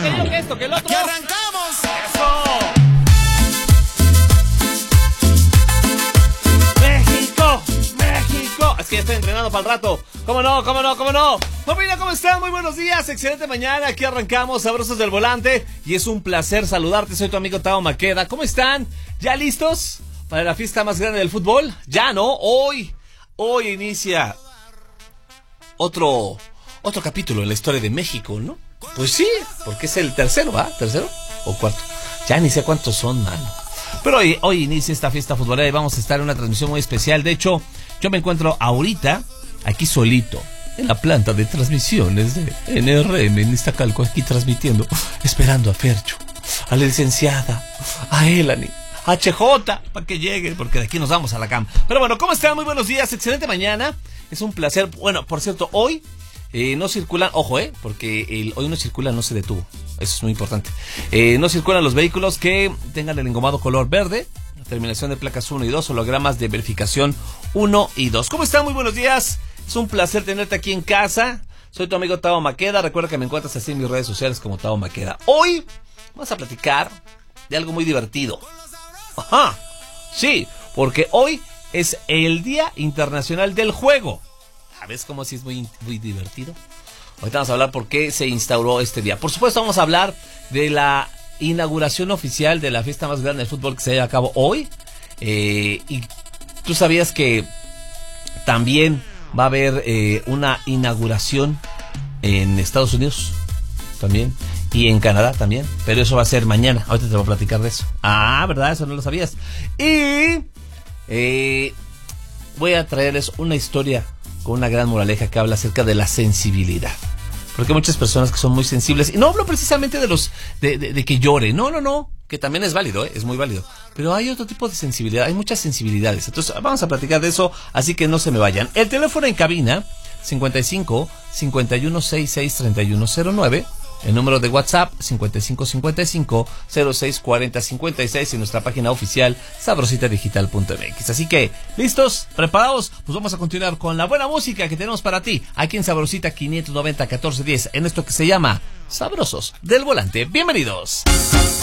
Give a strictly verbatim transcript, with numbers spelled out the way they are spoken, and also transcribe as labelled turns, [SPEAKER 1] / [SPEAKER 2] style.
[SPEAKER 1] aquello, que esto, que el otro.
[SPEAKER 2] ¡Aquí arrancamos!
[SPEAKER 1] ¡Eso! ¡México! ¡México! Es que ya estoy entrenando para el rato. ¿Cómo no? ¿Cómo no? ¿Cómo no? Familia, ¿cómo están? Muy buenos días, excelente mañana. Aquí arrancamos Sabrosos del Volante. Y es un placer saludarte. Soy tu amigo Tao Maqueda. ¿Cómo están? ¿Ya listos para la fiesta más grande del fútbol? Ya, ¿no? Hoy, hoy inicia otro, otro capítulo en la historia de México, ¿no? Pues sí, porque es el tercero, ¿va? ¿Tercero o cuarto? Ya ni sé cuántos son, mano. Pero hoy, hoy inicia esta fiesta futbolera y vamos a estar en una transmisión muy especial. De hecho, yo me encuentro ahorita aquí solito, en la planta de transmisiones de N R M en Iztacalco, aquí transmitiendo, esperando a Fercho, a la licenciada, a Elani, a H J, para que llegue, porque de aquí nos vamos a la cama. Pero bueno, ¿cómo están? Muy buenos días, excelente mañana. Es un placer. Bueno, por cierto, hoy eh, no circulan, ojo, eh, porque el, hoy no circula, no se detuvo. Eso es muy importante. Eh, no circulan los vehículos que tengan el engomado color verde, terminación de placas uno y dos, hologramas de verificación uno y dos. ¿Cómo están? Muy buenos días. Es un placer tenerte aquí en casa. Soy tu amigo Tao Maqueda. Recuerda que me encuentras así en mis redes sociales como Tao Maqueda. Hoy vamos a platicar de algo muy divertido. Ajá. Sí, porque hoy es el Día Internacional del Juego. ¿Sabes cómo sí es muy, muy divertido? Ahorita vamos a hablar por qué se instauró este día. Por supuesto vamos a hablar de la inauguración oficial de la fiesta más grande del fútbol que se lleva a cabo hoy. Eh, y tú sabías que también va a haber eh, una inauguración en Estados Unidos también y en Canadá también, pero eso va a ser mañana. Ahorita te voy a platicar de eso. Ah, ¿verdad? Eso no lo sabías. Y eh, voy a traerles una historia con una gran moraleja que habla acerca de la sensibilidad. Porque hay muchas personas que son muy sensibles. Y no hablo precisamente de los de, de, de que llore. No, no, no. Que también es válido, ¿eh? Es muy válido. Pero hay otro tipo de sensibilidad. Hay muchas sensibilidades. Entonces vamos a platicar de eso. Así que no se me vayan. El teléfono en cabina, cincuenta y cinco, cincuenta y uno, sesenta y seis, treinta y uno cero nueve. El número de WhatsApp, cincuenta y cinco, cincuenta y cinco, cero seis, cuarenta, cincuenta y seis. Y nuestra página oficial, sabrosita digital punto m x. Así que, ¿listos? ¿Preparados? Pues vamos a continuar con la buena música que tenemos para ti. Aquí en Sabrosita quinientos noventa, catorce diez. En esto que se llama Sabrosos del Volante. Bienvenidos.